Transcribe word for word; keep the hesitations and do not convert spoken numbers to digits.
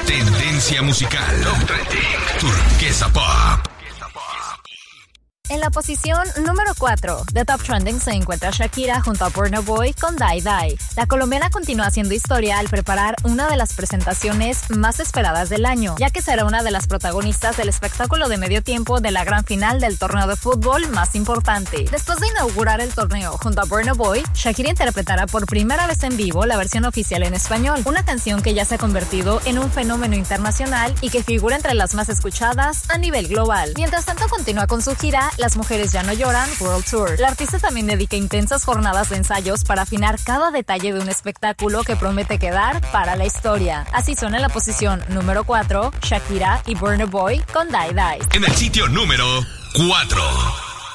Tendencia musical. Top Trending. Turquesa Pop. En la posición número cuatro de Top Trending se encuentra Shakira junto a Burna Boy con Die Die. La colombiana continúa haciendo historia al preparar una de las presentaciones más esperadas del año, ya que será una de las protagonistas del espectáculo de medio tiempo de la gran final del torneo de fútbol más importante. Después de inaugurar el torneo junto a Burna Boy, Shakira interpretará por primera vez en vivo la versión oficial en español, una canción que ya se ha convertido en un fenómeno internacional y que figura entre las más escuchadas a nivel global. Mientras tanto, continúa con su gira Las Mujeres Ya No Lloran World Tour. La artista también dedica intensas jornadas de ensayos para afinar cada detalle de un espectáculo que promete quedar para la historia. Así son en la posición número cuatro, Shakira y Burna Boy con Die Die. En el sitio número cuatro.